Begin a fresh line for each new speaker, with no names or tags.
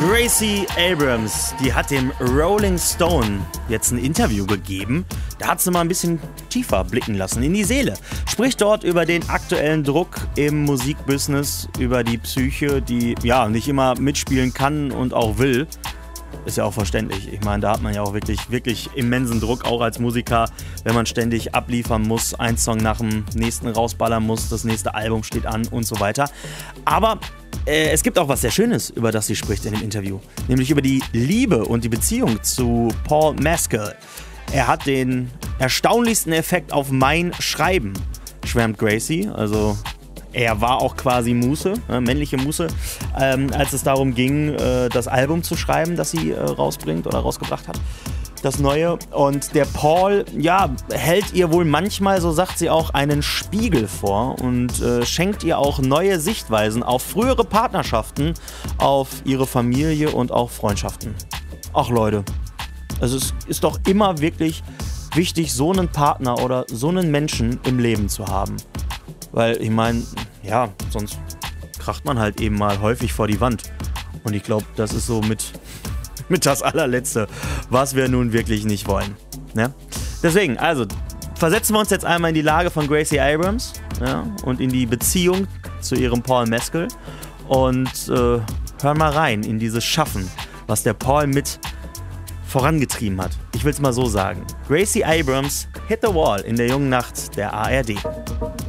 Gracie Abrams, die hat dem Rolling Stone jetzt ein Interview gegeben. Da hat sie mal ein bisschen tiefer blicken lassen in die Seele. Spricht dort über den aktuellen Druck im Musikbusiness, über die Psyche, die ja nicht immer mitspielen kann und auch will. Ist ja auch verständlich. Ich meine, da hat man ja auch wirklich immensen Druck, auch als Musiker, wenn man ständig abliefern muss, einen Song nach dem nächsten rausballern muss, das nächste Album steht an und so weiter. Aber es gibt auch was sehr Schönes, über das sie spricht in dem Interview. Nämlich über die Liebe und die Beziehung zu Paul Mescal. Er hat den erstaunlichsten Effekt auf mein Schreiben, schwärmt Gracie. Also er war auch quasi Muse, männliche Muse, als es darum ging, das Album zu schreiben, das sie rausbringt oder rausgebracht hat. Das Neue. Und der Paul, ja, hält ihr wohl manchmal, so sagt sie auch, einen Spiegel vor und schenkt ihr auch neue Sichtweisen auf frühere Partnerschaften, auf ihre Familie und auch Freundschaften. Ach Leute, also es ist doch immer wirklich wichtig, so einen Partner oder so einen Menschen im Leben zu haben. Weil ich meine, ja, sonst kracht man halt eben mal häufig vor die Wand. Und ich glaube, das ist so mit das allerletzte, was wir nun wirklich nicht wollen. Ja? Deswegen, also, versetzen wir uns jetzt einmal in die Lage von Gracie Abrams, ja, und in die Beziehung zu ihrem Paul Mescal und hören mal rein in dieses Schaffen, was der Paul mit vorangetrieben hat. Ich will es mal so sagen. Gracie Abrams, Hit the Wall in der jungen Nacht der ARD.